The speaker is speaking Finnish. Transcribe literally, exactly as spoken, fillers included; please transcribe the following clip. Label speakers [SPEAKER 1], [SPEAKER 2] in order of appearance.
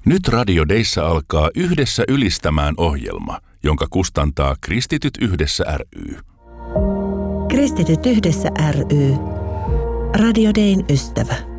[SPEAKER 1] Nyt Radio Dayssä alkaa Yhdessä ylistämään ohjelma, jonka kustantaa Kristityt Yhdessä ry.
[SPEAKER 2] Kristityt Yhdessä ry. Radio Dayn ystävä.